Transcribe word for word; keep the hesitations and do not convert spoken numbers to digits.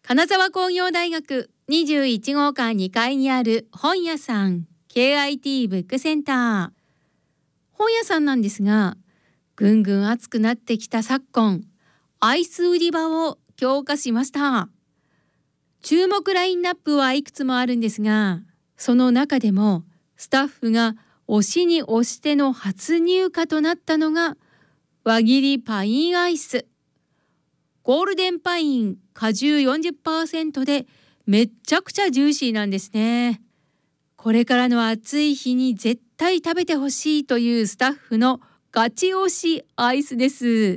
金沢工業大学にじゅういち号館にかいにある本屋さん ケーアイティー ブックセンター。本屋さんなんですが、ぐんぐん暑くなってきた昨今、アイス売り場を強化しました。注目ラインナップはいくつもあるんですが、その中でもスタッフが推しに推しての初入荷となったのが輪切りパインアイス。ゴールデンパイン果汁 よんじゅっパーセント でめっちゃくちゃジューシーなんですね。これからの暑い日に絶対食べてほしいというスタッフのガチ推しアイスです。